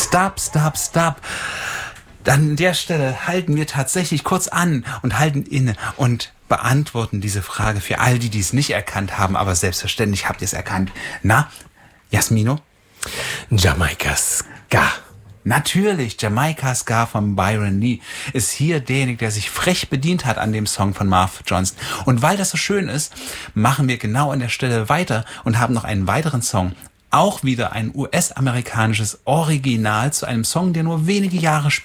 Stop, stop, stop. An der Stelle halten wir tatsächlich kurz an und halten inne und beantworten diese Frage für all die, die es nicht erkannt haben, aber selbstverständlich habt ihr es erkannt. Na, Jasmino? Jamaika Ska. Natürlich, Jamaika Ska von Byron Lee ist hier derjenige, der sich frech bedient hat an dem Song von Marv Johnson. Und weil das so schön ist, machen wir genau an der Stelle weiter und haben noch einen weiteren Song. Auch wieder ein US-amerikanisches Original zu einem Song, der nur wenige Jahre